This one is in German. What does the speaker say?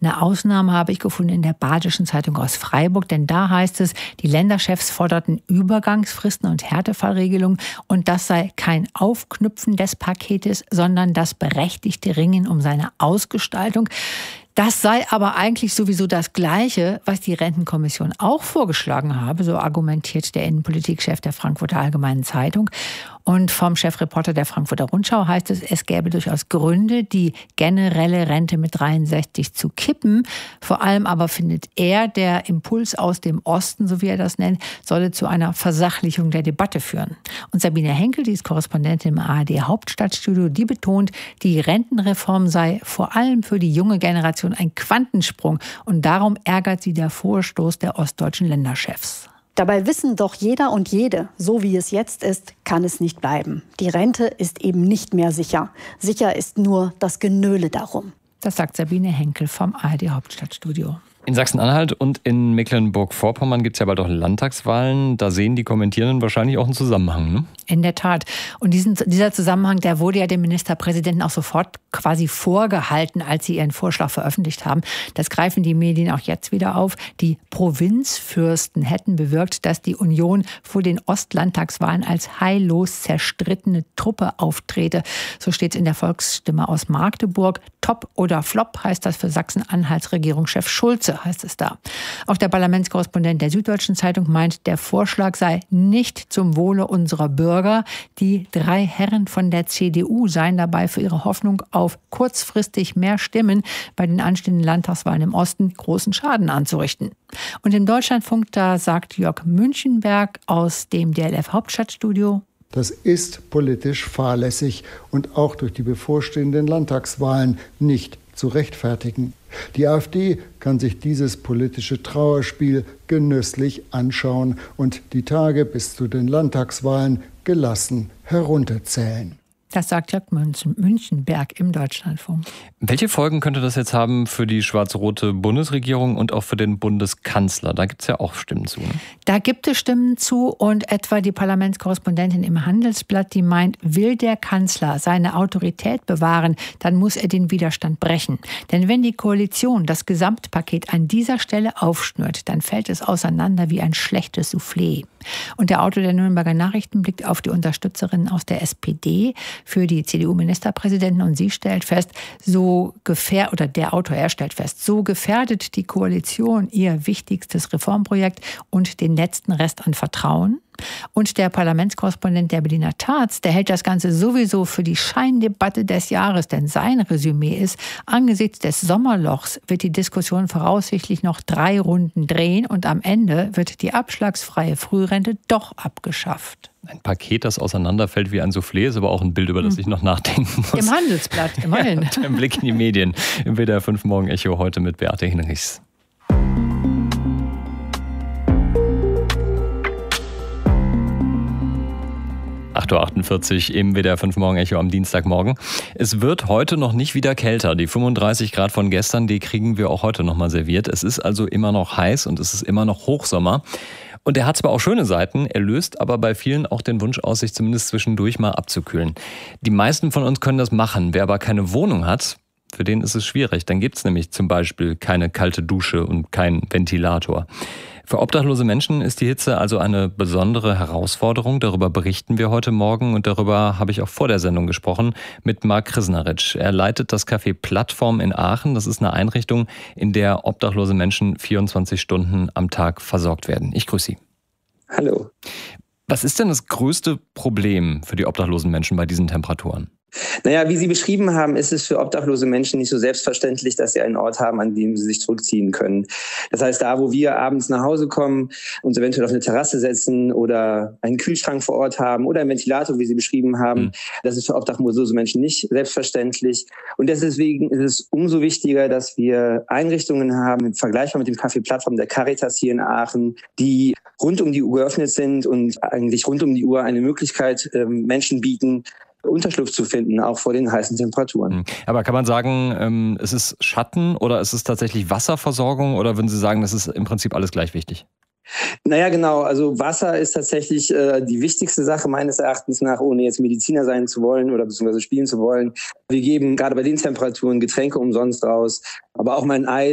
Eine Ausnahme habe ich gefunden in der Badischen Zeitung aus Freiburg, denn da heißt es, die Länderchefs forderten Übergangsfristen und Härtefallregelungen und das sei kein Aufknüpfen des Paketes, sondern das berechtigte Ringen um seine Ausgestaltung. Das sei aber eigentlich sowieso das Gleiche, was die Rentenkommission auch vorgeschlagen habe, so argumentiert der Innenpolitikchef der Frankfurter Allgemeinen Zeitung. Und vom Chefreporter der Frankfurter Rundschau heißt es, es gäbe durchaus Gründe, die generelle Rente mit 63 zu kippen. Vor allem aber findet er, der Impuls aus dem Osten, so wie er das nennt, solle zu einer Versachlichung der Debatte führen. Und Sabine Henkel, die ist Korrespondentin im ARD-Hauptstadtstudio, die betont, die Rentenreform sei vor allem für die junge Generation ein Quantensprung. Und darum ärgert sie der Vorstoß der ostdeutschen Länderchefs. Dabei wissen doch jeder und jede, so wie es jetzt ist, kann es nicht bleiben. Die Rente ist eben nicht mehr sicher. Sicher ist nur das Genöle darum. Das sagt Sabine Henkel vom ARD-Hauptstadtstudio. In Sachsen-Anhalt und in Mecklenburg-Vorpommern gibt es ja bald auch Landtagswahlen. Da sehen die Kommentierenden wahrscheinlich auch einen Zusammenhang, ne? In der Tat. Und dieser Zusammenhang, der wurde ja dem Ministerpräsidenten auch sofort quasi vorgehalten, als sie ihren Vorschlag veröffentlicht haben. Das greifen die Medien auch jetzt wieder auf. Die Provinzfürsten hätten bewirkt, dass die Union vor den Ostlandtagswahlen als heillos zerstrittene Truppe auftrete. So steht es in der Volksstimme aus Magdeburg. Top oder Flop heißt das für Sachsen-Anhalts Regierungschef Schulze, heißt es da. Auch der Parlamentskorrespondent der Süddeutschen Zeitung meint, der Vorschlag sei nicht zum Wohle unserer Bürger. Die 3 Herren von der CDU seien dabei für ihre Hoffnung auf kurzfristig mehr Stimmen bei den anstehenden Landtagswahlen im Osten großen Schaden anzurichten. Und im Deutschlandfunk, da sagt Jörg Münchenberg aus dem DLF-Hauptstadtstudio: Das ist politisch fahrlässig und auch durch die bevorstehenden Landtagswahlen nicht zu rechtfertigen. Die AfD kann sich dieses politische Trauerspiel genüsslich anschauen und die Tage bis zu den Landtagswahlen gelassen herunterzählen. Das sagt Jörg Münchenberg im Deutschlandfunk. Welche Folgen könnte das jetzt haben für die schwarz-rote Bundesregierung und auch für den Bundeskanzler? Da gibt es ja auch Stimmen zu, ne? Da gibt es Stimmen zu und etwa die Parlamentskorrespondentin im Handelsblatt, die meint, will der Kanzler seine Autorität bewahren, dann muss er den Widerstand brechen. Denn wenn die Koalition das Gesamtpaket an dieser Stelle aufschnürt, dann fällt es auseinander wie ein schlechtes Soufflé. Und der Autor der Nürnberger Nachrichten blickt auf die Unterstützerinnen aus der SPD für die CDU-Ministerpräsidenten und sie stellt fest, so gefährdet die Koalition ihr wichtigstes Reformprojekt und den letzten Rest an Vertrauen. Und der Parlamentskorrespondent der Berliner Taz, der hält das Ganze sowieso für die Scheindebatte des Jahres, denn sein Resümee ist, angesichts des Sommerlochs wird die Diskussion voraussichtlich noch 3 Runden drehen und am Ende wird die abschlagsfreie Frührente doch abgeschafft. Ein Paket, das auseinanderfällt wie ein Soufflé, ist aber auch ein Bild, über das ich noch nachdenken muss. Im Handelsblatt, immerhin. Ein Blick in die Medien. Im WDR 5 Morgen Echo heute mit Beate Hinrichs. (8:48 Uhr) im WDR 5 Morgen Echo am Dienstagmorgen. Es wird heute noch nicht wieder kälter. Die 35 Grad von gestern, die kriegen wir auch heute noch mal serviert. Es ist also immer noch heiß und es ist immer noch Hochsommer. Und er hat zwar auch schöne Seiten, er löst aber bei vielen auch den Wunsch aus, sich zumindest zwischendurch mal abzukühlen. Die meisten von uns können das machen. Wer aber keine Wohnung hat, für den ist es schwierig. Dann gibt es nämlich zum Beispiel keine kalte Dusche und keinen Ventilator. Für obdachlose Menschen ist die Hitze also eine besondere Herausforderung. Darüber berichten wir heute Morgen und darüber habe ich auch vor der Sendung gesprochen mit Marc Krisnaritsch. Er leitet das Café Plattform in Aachen. Das ist eine Einrichtung, in der obdachlose Menschen 24 Stunden am Tag versorgt werden. Ich grüße Sie. Hallo. Was ist denn das größte Problem für die obdachlosen Menschen bei diesen Temperaturen? Naja, wie Sie beschrieben haben, ist es für obdachlose Menschen nicht so selbstverständlich, dass sie einen Ort haben, an dem sie sich zurückziehen können. Das heißt, da, wo wir abends nach Hause kommen, uns eventuell auf eine Terrasse setzen oder einen Kühlschrank vor Ort haben oder einen Ventilator, wie Sie beschrieben haben, das ist für obdachlose Menschen nicht selbstverständlich. Und deswegen ist es umso wichtiger, dass wir Einrichtungen haben, vergleichbar mit dem Café Plattform der Caritas hier in Aachen, die rund um die Uhr geöffnet sind und eigentlich rund um die Uhr eine Möglichkeit Menschen bieten, Unterschlupf zu finden, auch vor den heißen Temperaturen. Aber kann man sagen, es ist Schatten oder ist es tatsächlich Wasserversorgung oder würden Sie sagen, das ist im Prinzip alles gleich wichtig? Naja, genau. Also Wasser ist tatsächlich die wichtigste Sache meines Erachtens nach, ohne jetzt Mediziner sein zu wollen oder beziehungsweise spielen zu wollen. Wir geben gerade bei den Temperaturen Getränke umsonst raus, aber auch mal ein Eis